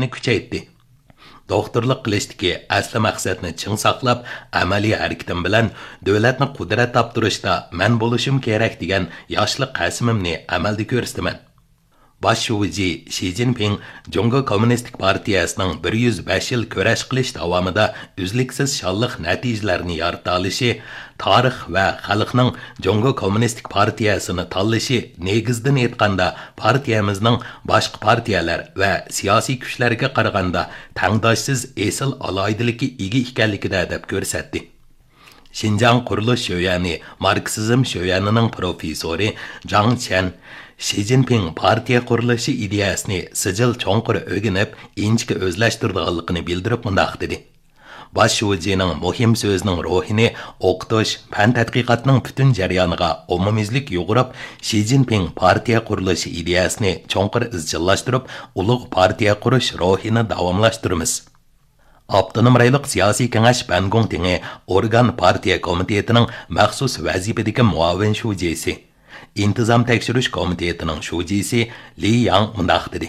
tizimini kuchaytdi. Doktorlik qilishdagi asli maqsadni ching saqlab, amaliy harakatim bilan davlatni qudrat toptirishda men bo'lishim kerak degan yoshlik qasimimni amalda ko'rsataman. Bosh shuji Xi Jinping Jungo Kommunistik Partiyasining 105 yil kurash qilish davomida uzluksiz shonliq natijalarni yorita olishi, tarix va xalqning Jungo Kommunistik Partiyasini tanlashi negizdan aytganda partiyamizning boshqa partiyalar va siyosiy kuchlarga qaraganda tangdoshsiz esil aloydiligi ega ekanligida deb ko'rsatdi. Xinjiang qurilish sho'yani Marksizm sho'yanining professori Zhang Qian Xi Jinping partiya qurilishi ideyasini sijil cho'nqir o'rganib, inchga o'zlashtirganligini bildirib mundaq dedi. Bosh shujining muhim so'zining ruhini o'qitish, fan tadqiqotning butun jarayoniga umumiylik yo'g'irib, Xi Jinping partiya qurilishi ideyasini cho'nqir izchillashtirib, ulug' partiya qurish ruhini davomlashtiramiz. Avtonom rayonlik siyosiy kengash Bangong tingi organ partiya komitetining maxsus vazifadagi muavin shujisi, intizom tekshirish komitetining shujisi Li Yang mundaq dedi.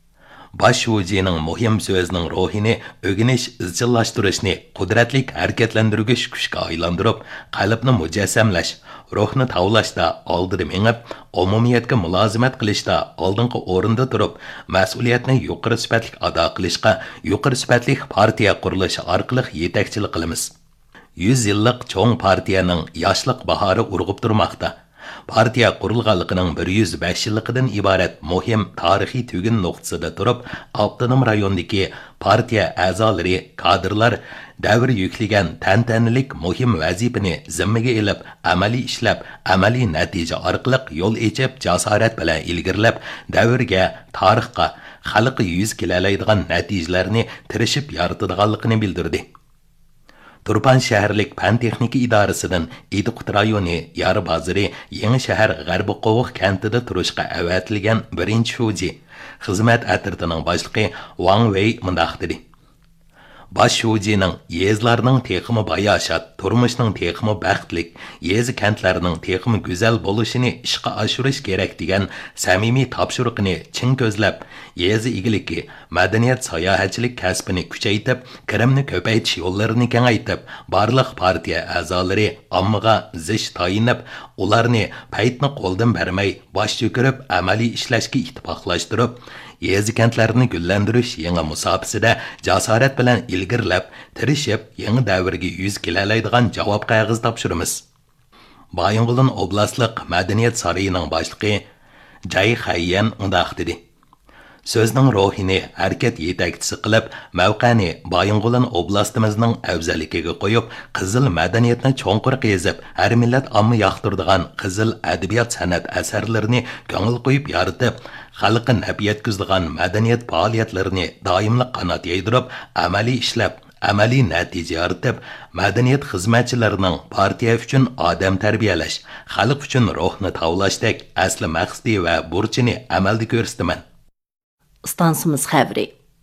Bosh shujining muhim so'zining ruhini o'rganish, izchillashtirishni qudratlik harakatlantirgich kuchga aylantirib, qalbni mujassamlash, ruhni tavlashda oldida mengib, umumiyatga mulozimat qilishda oldingi o'rinda turib, mas'uliyatni yuqori sifatli ado qilishga yuqori sifatli partiya qurilishi orqali yetakchilik qilamiz. 100 yillik cho'ng partiyaning yoshlik bahori urg'ib turmoqda. Partiya qurilganligining 105 yilligidan iborat muhim tarixiy tugun nuqtasida turib, avtonom rayondagi partiya a'zolari, kadrlar davr yuklagan tantanalik muhim vazifani zimmaga ilib, amaliy ishlab, amaliy natija orqali yo'l echib, jasorat bilan ilgirlab, davrga, tarixga, xalqqa yuz kelalaydigan natijalarni tirishib yaratadiganligini bildirdi. Turpan shaharlik fan texnika idorasidan Idiqut rayoni Yar bozori Yangi shahar G'arbi Qo'g'ih kentida turishga avatilgan birinchi shuji xizmat atritining boshlig'i Wang Wei mundaq dedi. Bosh shujining yezlarning texmi bayashat, turmushning texmi baxtlik, yezi kentlarning texmi go'zal bo'lishini ishga oshirish kerak degan samimiy topshiriqni chin ko'zlab, yezi igiligi, madaniyat sayohatchilik kasbini kuchaytirib, kirimni ko'paytirish yo'llarini kengaytirib, barliq partiya a'zolari ommaga zish tayinib, ularni paytni qo'ldan bermay, bosh cho'kirib, amaliy ishlashga ittifoqlashtirib, yezi kentlarini gullantirish yangi musofasida jasorat bilan ilgirlab, tirishib, yangi davrga yuz kelalaydigan javob qog'oz topshiramiz. Bayonqulin oblastlik madaniyat saroyining boshlig'i Jay Hayyan undaq dedi. So'zning ruhini harakat yetakchisi qilib, mavqani Bayonqulin oblastimizning afzalligiga qo'yib, qizil madaniyatni cho'nqir qezib, har millat omma yoqtiradigan qizil adabiyot san'at asarlarini ko'ngil qo'yib yaratib, xalqqa naf yetkazadigan madaniyat faoliyatlarini doimli qanot yaydirib, amaliy ishlab, amaliy natija yaratib, madaniyat xizmatchilarining partiya uchun odam tarbiyalash, xalq uchun ruhni tavlashdek asli maqsadi va burchini amalda ko'rsataman. Stansimiz xəbri.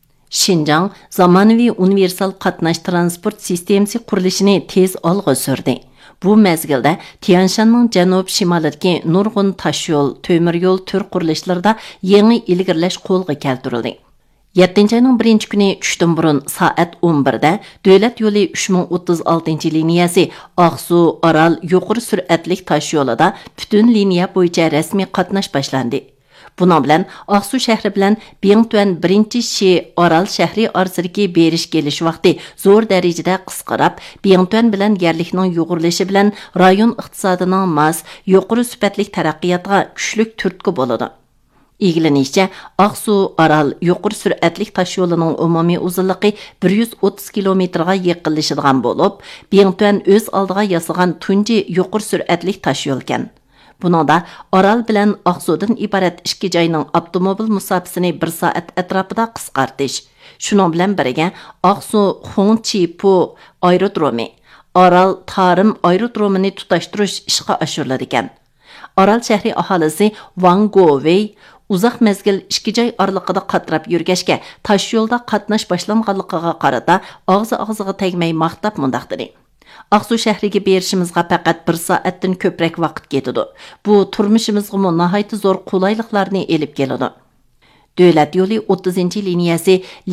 Şinjan zamonaviy universal qatnash transport sistemasi qurilishini tez olg'a surdi. Bu mezgilda Tianshanning janub-shimolidagi nurg'un tashyo'l, temir yo'l tür qurilishlarida yangi ilgirlash qo'lga keltirildi. 7-ayning 1-kuni tushdan burun soat 11da davlat yo'li 3036 liniyasi Aqsu Aral yuqori sur'atli tashyo'lida butun liniya bo'yicha rasmiy qatnash boshlandi. Bunun bilan Aqsu shahri bilan Bingtuan 1-shi Aral shahri orasidagi berish kelish vaqti zo'r darajada qisqarib, Bingtuan bilan yerlikning yo'g'irilishi bilan rayon iqtisodining mas, yuqori sifatli taraqqiyotga kuchli turtki bo'ladi. Ilgilenishicha, Aqsu Aral yuqori sur'atli tashyo'lining umumiy uzunligi 130 kilometrga yaqinlashadigan bo'lib, Bingtuan o'z oldiga yasagan tunji yuqori sur'atli tashyo'l ekan. Buningda Aral bilan Aqsudan iborat ikki joyning avtomobil musofasini 1 soat atrofida qisqartish. Shuning bilan birga Aqsu Xongchipu aerodromi, Aral Tarim aerodromini tutashtirish ishga oshiriladi ekan. Aral shahri aholisi Wang Guowei uzoq mezgil ikki joy oraliqida qatrab yurgashga tosh yo'lda qatnash boshlanganligiga qarata og'zi-og'ziga tegmay maqtab mundaq dedi. Aqsu shahriga berishimizga faqat 1 soatdan ko'proq vaqt ketadi. Bu turmushimizga nihoyat zo'r qulayliklarni elib keladi. Davlat yo'li 30-liniyasi